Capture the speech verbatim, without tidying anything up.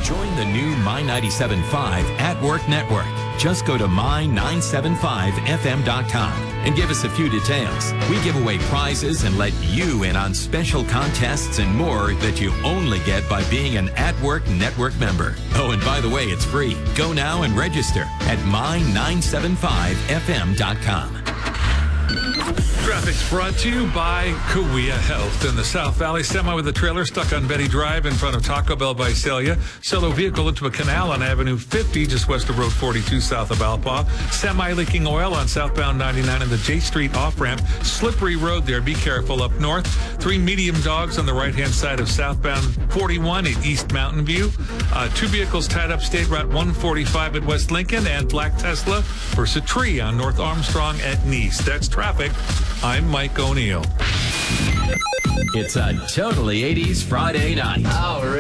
Join the new My ninety-seven point five At Work Network. Just go to my nine seven five F M dot com and give us a few details. We give away prizes and let you in on special contests and more that you only get by being an At Work Network member. Oh, and by the way, it's free. Go now and register at my nine seven five F M dot com. Traffic's brought to you by Kawea Health. In the South Valley, semi with a trailer stuck on Betty Drive in front of Taco Bell by Celia. Solo vehicle into a canal on Avenue fifty, just west of Road forty-two, south of Alpa. Semi leaking oil on southbound ninety-nine on the J Street off-ramp. Slippery road there. Be careful up north. Three medium dogs on the right-hand side of southbound forty-one at East Mountain View. Uh, two vehicles tied up State Route one forty-five at West Lincoln, and black Tesla versus a tree on North Armstrong at Nice. That's traffic. I'm Mike O'Neill. It's a totally eighties Friday night. All right.